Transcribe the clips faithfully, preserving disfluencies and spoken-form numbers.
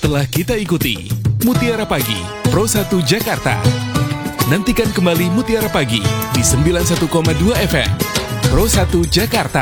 telah kita ikuti. Mutiara Pagi, Pro satu Jakarta. Nantikan kembali Mutiara Pagi di sembilan puluh satu koma dua F M. Pro satu Jakarta.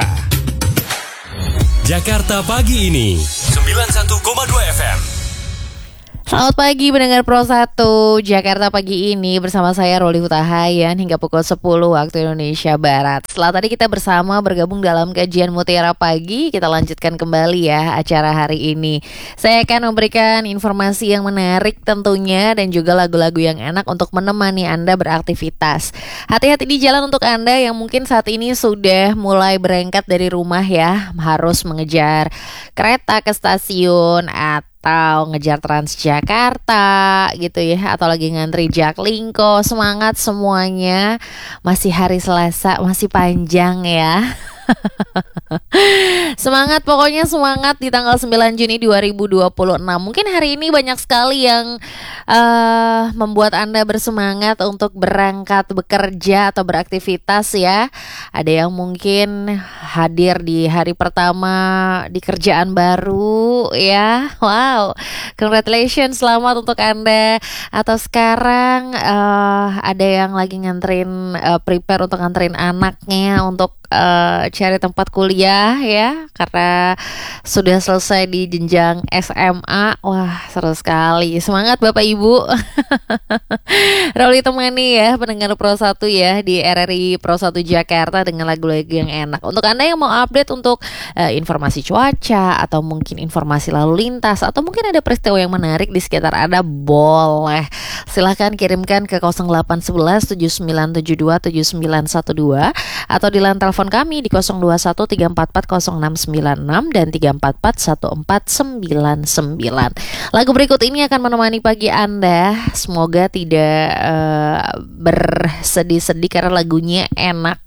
Jakarta Pagi ini sembilan puluh satu koma dua F M. Selamat pagi pendengar Pro satu Jakarta Pagi ini bersama saya Roli Hutahayan hingga pukul sepuluh waktu Indonesia Barat. Setelah tadi kita bersama bergabung dalam kajian Mutiara Pagi, kita lanjutkan kembali ya acara hari ini. Saya akan memberikan informasi yang menarik tentunya dan juga lagu-lagu yang enak untuk menemani Anda beraktivitas. Hati-hati di jalan untuk Anda yang mungkin saat ini sudah mulai berangkat dari rumah ya, harus mengejar kereta ke stasiun atau atau ngejar Transjakarta gitu ya, atau lagi ngantri Jaklingko. Semangat semuanya, masih hari Selasa, masih panjang ya. Semangat, pokoknya semangat di tanggal sembilan Juni dua ribu dua puluh enam. Mungkin hari ini banyak sekali yang uh, membuat Anda bersemangat untuk berangkat bekerja atau beraktivitas ya. Ada yang mungkin hadir di hari pertama di kerjaan baru ya. Wow, congratulations, selamat untuk Anda. Atau sekarang uh, ada yang lagi nganterin, uh, prepare untuk nganterin anaknya untuk Uh, cari tempat kuliah ya, karena sudah selesai di jenjang S M A. Wah, seru sekali. Semangat Bapak Ibu. Roli temani ya pendengar Pro satu ya di R R I Pro satu Jakarta dengan lagu-lagu yang enak. Untuk Anda yang mau update untuk uh, informasi cuaca atau mungkin informasi lalu lintas atau mungkin ada peristiwa yang menarik di sekitar Anda, boleh silahkan kirimkan ke nol delapan satu satu tujuh sembilan tujuh dua tujuh sembilan satu dua atau di line telepon kami di nol dua satu tiga empat empat nol enam sembilan enam dan tiga empat empat satu empat sembilan sembilan. Lagu berikut ini akan menemani pagi Anda. Semoga tidak uh, bersedih-sedih karena lagunya enak.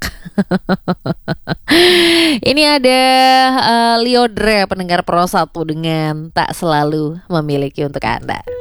Ini ada uh, Liodre pendengar Pro satu dengan Tak Selalu Memiliki untuk Anda.